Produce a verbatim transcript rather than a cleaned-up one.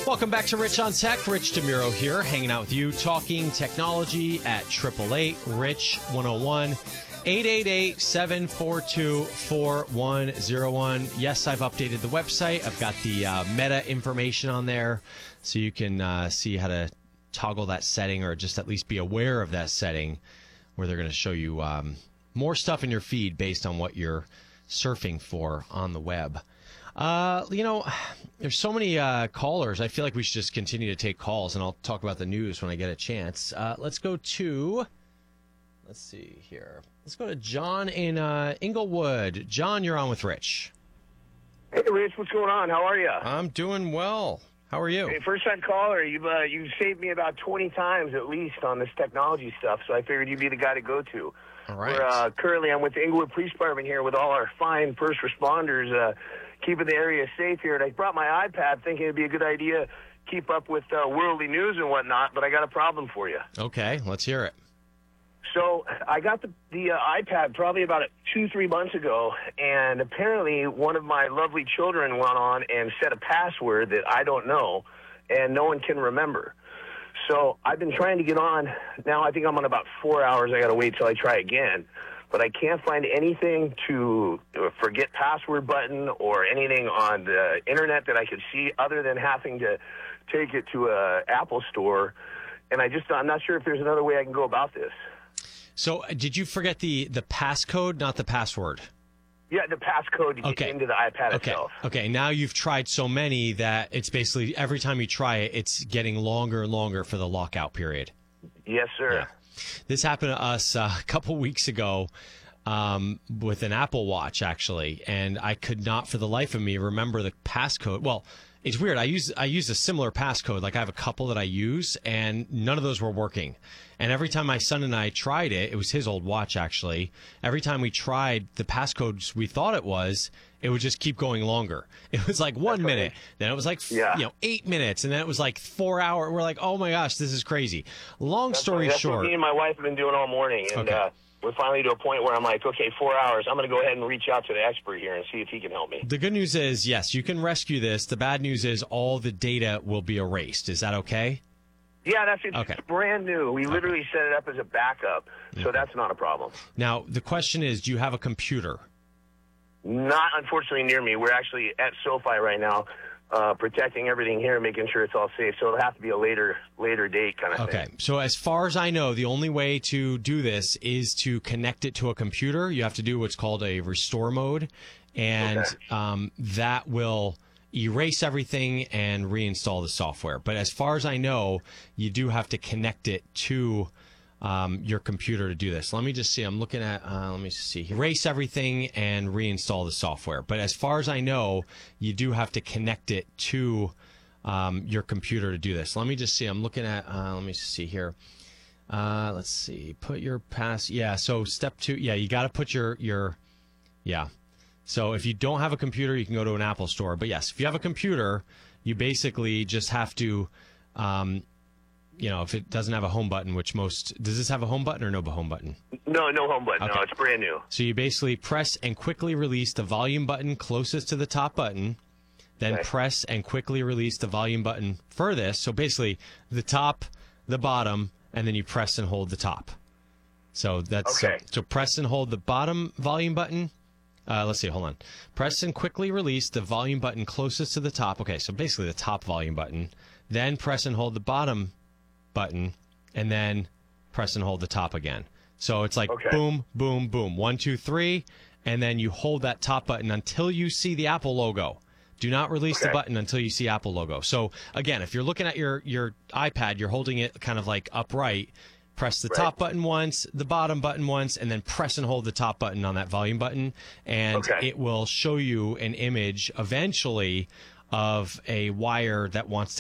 Welcome back to Rich on Tech. Rich DeMuro here, hanging out with you, talking technology at eight eight eight, RICH one oh one, eight eight eight, seven four two, four one oh one. Yes, I've updated the website. I've got the uh, meta information on there, so you can uh, see how to toggle that setting, or just at least be aware of that setting, where they're going to show you um, more stuff in your feed based on what you're surfing for on the web. Uh, you know, there's so many uh, callers. I feel like we should just continue to take calls, and I'll talk about the news when I get a chance. Uh, let's go to, let's see here. Let's go to John in uh, Inglewood. John, you're on with Rich. Hey, Rich, what's going on? How are you? I'm doing well. How are you? Hey, first-time caller. You've uh, you've saved me about twenty times at least on this technology stuff, so I figured you'd be the guy to go to. All right. We're, uh, currently, I'm with the Inglewood Police Department here with all our fine first responders, uh, keeping the area safe here. And I brought my iPad thinking it'd be a good idea to keep up with uh, worldly news and whatnot, but I got a problem for you. Okay, let's hear it. So I got the, the uh, iPad probably about two, three months ago, and apparently one of my lovely children went on and set a password that I don't know, and no one can remember. So I've been trying to get on. Now I think I'm on about four hours. I got to wait till I try again. But I can't find anything to forget password button or anything on the internet that I could see other than having to take it to a Apple store. And I just, I'm not sure if there's another way I can go about this. So uh, did you forget the, the passcode, not the password? Yeah, the passcode to get okay. into the iPad okay. itself. Okay, now you've tried so many that it's basically every time you try it, it's getting longer and longer for the lockout period. Yes, sir. Yeah. This happened to us uh, a couple weeks ago um, with an Apple Watch, actually, and I could not for the life of me remember the passcode. Well, it's weird. I use I use a similar passcode. Like I have a couple that I use, and none of those were working. And every time my son and I tried it, it was his old watch, actually. Every time we tried the passcodes we thought it was, it would just keep going longer. It was like one That's minute, right. then it was like yeah. you know eight minutes, and then it was like four hours. We're like, oh my gosh, this is crazy. Long That's story That's short, what me and my wife have been doing all morning, and okay. uh, we're finally to a point where I'm like, okay, four hours. I'm going to go ahead and reach out to the expert here and see if he can help me. The good news is, yes, you can rescue this. The bad news is all the data will be erased. Is that okay? Yeah, that's it. Okay. It's brand new. We literally okay. set it up as a backup, so okay. that's not a problem. Now, the question is, do you have a computer? Not, unfortunately, near me. We're actually at SoFi right now, uh, protecting everything here, making sure it's all safe. So it'll have to be a later later date kind of okay. thing. Okay. So as far as I know, the only way to do this is to connect it to a computer. You have to do what's called a restore mode, and okay. um, that will erase everything and reinstall the software. But as far as I know, you do have to connect it to um, your computer to do this. Let me just see. I'm looking at, uh, let me see. Erase everything and reinstall the software. But as far as I know, you do have to connect it to um, your computer to do this. Let me just see. I'm looking at, uh, let me see here. Uh, let's see. Put your pass. Yeah. So step two. Yeah. You got to put your, your, yeah. So if you don't have a computer, you can go to an Apple store. But yes, if you have a computer, you basically just have to, um, you know, if it doesn't have a home button, which most, does this have a home button or no home button? No, no home button. Okay. No, it's brand new. So you basically press and quickly release the volume button closest to the top button, then okay. press and quickly release the volume button furthest. So basically the top, the bottom, and then you press and hold the top. So that's, okay. so, so press and hold the bottom volume button. Uh, let's see, hold on. Press and quickly release the volume button closest to the top. Okay, so basically the top volume button. Then press and hold the bottom button, and then press and hold the top again. So it's like okay. boom, boom, boom. One, two, three, and then you hold that top button until you see the Apple logo. Do not release okay. the button until you see Apple logo. So again, if you're looking at your, your iPad, you're holding it kind of like upright. Press the right. top button once, the bottom button once, and then press and hold the top button on that volume button, and okay. it will show you an image eventually of a wire that wants to